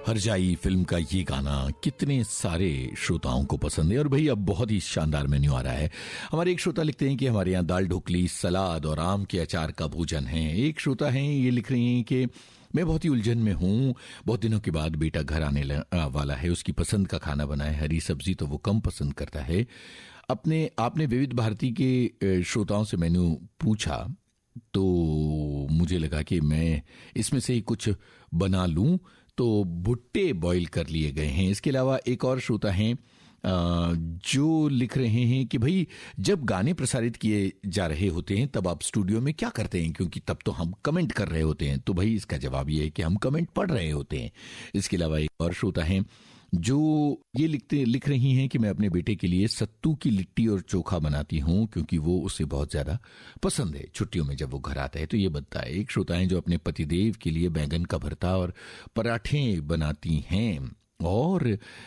हरजाई film का ये गाना कितने सारे श्रोताओं को पसंद है और भाई अब बहुत ही शानदार मेन्यू आ रहा है। हमारे एक श्रोता लिखते हैं कि हमारे यहाँ दाल ढोकली, सलाद और आम के अचार का भोजन है। एक श्रोता हैं, ये लिख रही हैं कि मैं बहुत ही उलझन में हूँ, बहुत दिनों के बाद बेटा घर आने वाला है, उसकी पसंद का खाना बनाए, हरी सब्जी तो वो कम पसंद करता है। आपने विविध भारती के श्रोताओं से मेन्यू पूछा तो मुझे लगा कि मैं इसमें से ही कुछ बना लूं, तो भुट्टे बॉईल कर लिए गए हैं। इसके अलावा एक और श्रोता हैं जो लिख रहे हैं कि भाई जब गाने प्रसारित किए जा रहे होते हैं तब आप स्टूडियो में क्या करते हैं, क्योंकि तब तो हम कमेंट कर रहे होते हैं। तो भाई इसका जवाब ये है कि हम कमेंट पढ़ रहे होते हैं। इसके अलावा एक और श्रोता हैं जो ये लिख रही हैं कि मैं अपने बेटे के लिए सत्तू की लिट्टी और चोखा बनाती हूँ क्योंकि वो उसे बहुत ज्यादा पसंद है छुट्टियों में जब वो घर आता है तो ये बनता है। एक श्रोता है जो अपने पतिदेव के लिए बैंगन का भरता और पराठे बनाती हैं। और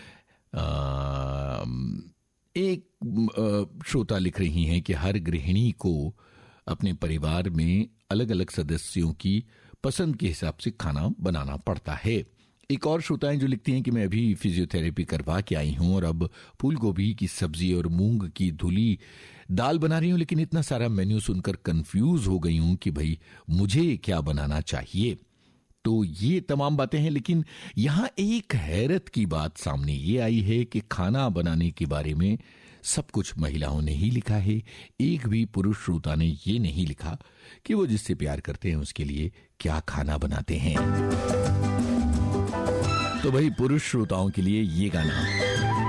एक श्रोता लिख रही हैं कि हर गृहिणी को अपने परिवार में अलग अलग सदस्यों की पसंद के हिसाब से खाना बनाना पड़ता है। एक और श्रोता है जो लिखती हैं कि मैं अभी फिजियोथेरेपी करवा के आई हूं और अब फूल गोभी की सब्जी और मूंग की धुली दाल बना रही हूं, लेकिन इतना सारा मेन्यू सुनकर कंफ्यूज हो गई हूं कि भाई मुझे क्या बनाना चाहिए। तो ये तमाम बातें हैं, लेकिन यहां एक हैरत की बात सामने ये आई है कि खाना बनाने के बारे में सब कुछ महिलाओं ने ही लिखा है। एक भी पुरुष श्रोता ने ये नहीं लिखा कि वो जिससे प्यार करते हैं उसके लिए क्या खाना बनाते हैं। तो भाई पुरुष श्रोताओं के लिए ये गाना